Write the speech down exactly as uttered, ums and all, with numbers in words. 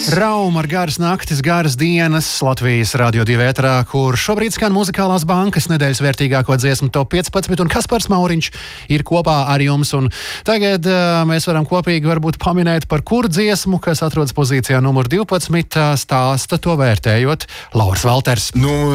Rauma ar garas naktis, garas dienas Latvijas Radio divi ēterā, kur šobrīd skan Muzikālās bankas nedēļas vērtīgāko dziesmu top piecpadsmit, un Kaspars Mauriņš ir kopā ar jums. Un tagad uh, mēs varam kopīgi varbūt paminēt, par kuru dziesmu, kas atrodas pozīcijā numur divpadsmit, stāsta to vērtējot Lauris Valters. Nu,